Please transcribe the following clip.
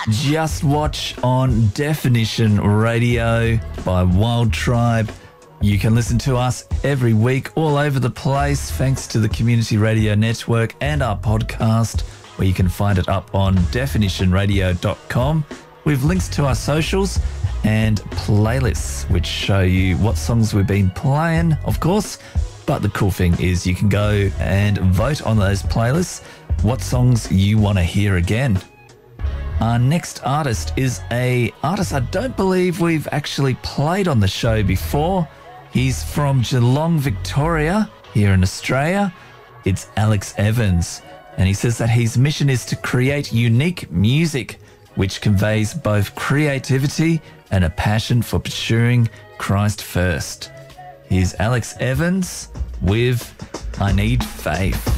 Just Watch on Definition Radio by Wild Tribe. You can listen to us every week all over the place thanks to the Community Radio Network and our podcast, where you can find it up on definitionradio.com. We've links to our socials and playlists which show you what songs we've been playing, of course. But the cool thing is you can go and vote on those playlists what songs you want to hear again. Our next artist is a artist I don't believe we've actually played on the show before. He's from Geelong, Victoria, here in Australia. It's Alex Evans, and he says that his mission is to create unique music which conveys both creativity and a passion for pursuing Christ first. Here's Alex Evans with I Need Faith.